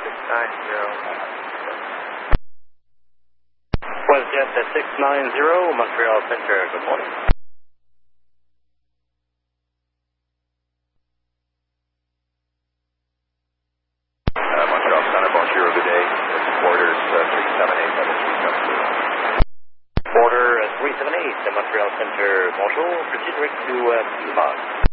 WestJet at 690, Montreal Center, good morning. Montreal Center, bonjour, good day. It's Porter's 378, Porter 378, Montreal Center, bonjour. Proceed direct to Lima.